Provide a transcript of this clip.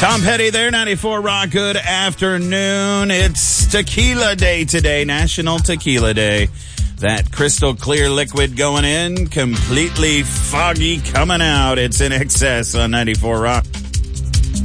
Tom Petty there, 94 Rock. Good afternoon. It's Tequila Day today, National Tequila Day. That crystal clear liquid going in, completely foggy coming out. It's In Excess on 94 Rock.